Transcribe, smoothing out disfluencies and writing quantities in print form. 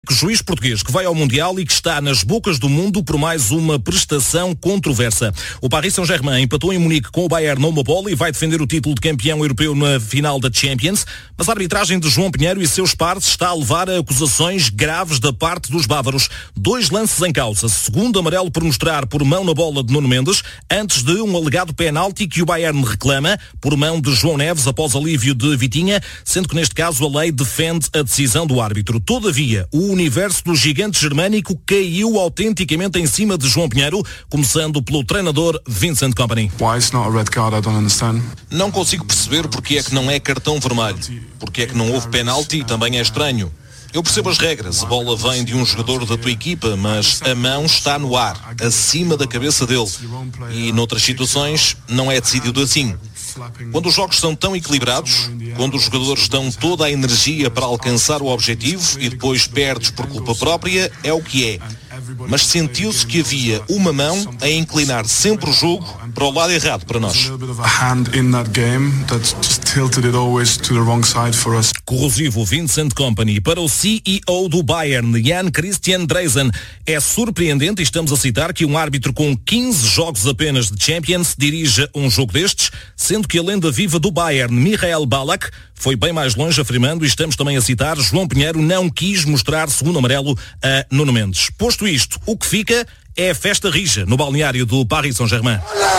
Juiz português que vai ao Mundial e que está nas bocas do mundo por mais uma prestação controversa. O Paris Saint-Germain empatou em Munique com o Bayern numa bola e vai defender o título de campeão europeu na final da Champions, mas a arbitragem de João Pinheiro e seus pares está a levar a acusações graves da parte dos bávaros. 2 lances em causa. Segundo amarelo por mostrar por mão na bola de Nuno Mendes, antes de um alegado penalti que o Bayern reclama por mão de João Neves após alívio de Vitinha, sendo que neste caso a lei defende a decisão do árbitro. Todavia, o universo do gigante germânico caiu autenticamente em cima de João Pinheiro, começando pelo treinador Vincent Kompany. Não consigo perceber porque é que não é cartão vermelho. Porque é que não houve penalti também é estranho. Eu percebo as regras, a bola vem de um jogador da tua equipa, mas a mão está no ar, acima da cabeça dele. E noutras situações não é decidido assim. Quando os jogos são tão equilibrados, quando os jogadores dão toda a energia para alcançar o objetivo e depois perdes por culpa própria, é o que é. Mas sentiu-se que havia uma mão a inclinar sempre o jogo para o lado errado para nós. Corrosivo Vincent Kompany. Para o CEO do Bayern, Jan Christian Dreisen, é surpreendente, e estamos a citar, que um árbitro com 15 jogos apenas de Champions dirija um jogo destes, sendo que a lenda viva do Bayern, Michael Ballack, foi bem mais longe, afirmando, e estamos também a citar, João Pinheiro não quis mostrar segundo amarelo a Nuno Mendes. Posto isto, o que fica é a festa rija no balneário do Paris Saint-Germain.